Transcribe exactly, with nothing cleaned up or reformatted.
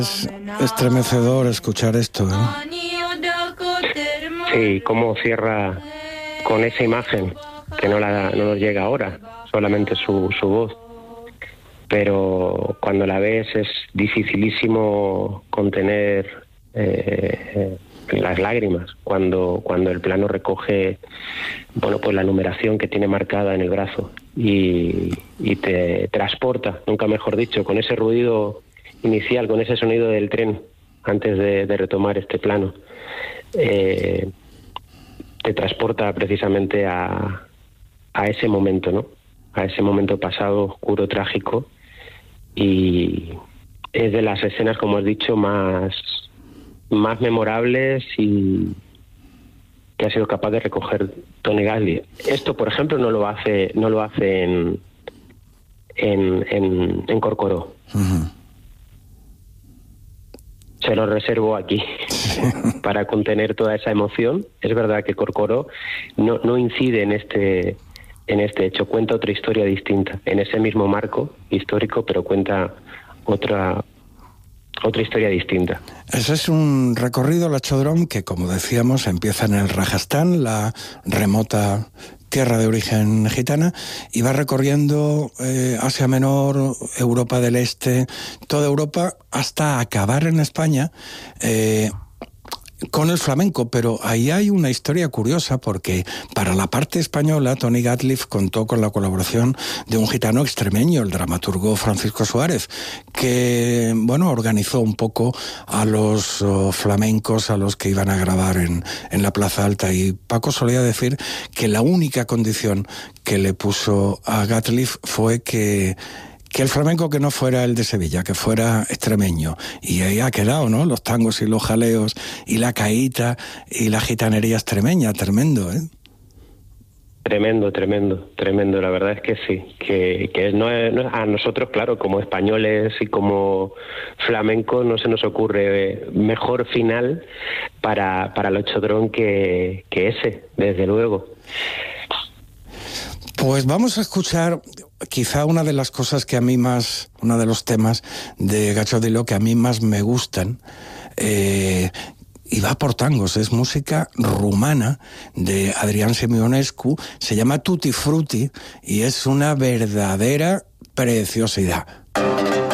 Es estremecedor escuchar esto, ¿eh? Sí, cómo cierra con esa imagen, que no, la, no nos llega ahora, solamente su, su voz. Pero cuando la ves es dificilísimo contener eh, las lágrimas, cuando, cuando el plano recoge, bueno, pues la numeración que tiene marcada en el brazo y, y te transporta, nunca mejor dicho, con ese ruido inicial, con ese sonido del tren antes de, de retomar este plano. Eh, te transporta precisamente a, a ese momento, ¿no? A ese momento pasado, oscuro, trágico, y es de las escenas, como has dicho, más, más memorables y que ha sido capaz de recoger Tony Gatliff. Esto, por ejemplo, no lo hace, no lo hace en en, en, en Corcoró. Uh-huh. Se lo reservo aquí para contener toda esa emoción. Es verdad que Corcoró no, no incide en este, en este hecho, cuenta otra historia distinta, en ese mismo marco histórico, pero cuenta otra, otra historia distinta. Ese es un recorrido, la Chodron, que, como decíamos, empieza en el Rajastán, la remota tierra de origen gitana, y va recorriendo eh, Asia Menor, Europa del Este, toda Europa, hasta acabar en España eh, con el flamenco. Pero ahí hay una historia curiosa, porque para la parte española Tony Gatliff contó con la colaboración de un gitano extremeño, el dramaturgo Francisco Suárez, que, bueno, organizó un poco a los oh, flamencos a los que iban a grabar en, en la Plaza Alta. Y Paco solía decir que la única condición que le puso a Gatliff fue que que el flamenco que no fuera el de Sevilla, que fuera extremeño. Y ahí ha quedado, ¿no? Los tangos y los jaleos y la caíta y la gitanería extremeña, tremendo, ¿eh? Tremendo, tremendo, tremendo. La verdad es que sí, que, que no es, no es, a nosotros, claro, como españoles y como flamenco, no se nos ocurre mejor final para, para el Chodron que, que ese, desde luego. Pues vamos a escuchar quizá una de las cosas que a mí más, uno de los temas de Gacho Di Lo que a mí más me gustan, eh, y va por tangos, es música rumana de Adrian Semionescu, se llama Tutti Frutti y es una verdadera preciosidad.